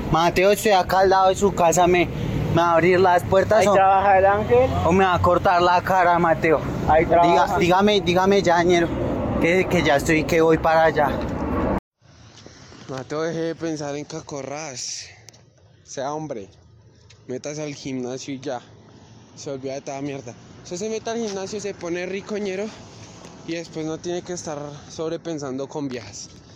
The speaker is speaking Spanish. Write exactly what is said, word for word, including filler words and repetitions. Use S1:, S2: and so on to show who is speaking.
S1: Mateo, estoy acá al lado de su casa, me, me va a abrir las puertas
S2: Ahí
S1: o,
S2: trabaja el ángel.
S1: o me va a cortar la cara, Mateo.
S2: Ahí
S1: Diga,
S2: trabaja.
S1: dígame, dígame ya, ñero, que, que ya estoy, que voy para allá.
S3: Mateo, deje de pensar en cacorras. Sea hombre. Métase al gimnasio y ya. Se olvida de toda mierda. Usted se mete al gimnasio, se pone ricoñero y después no tiene que estar sobrepensando con viejas.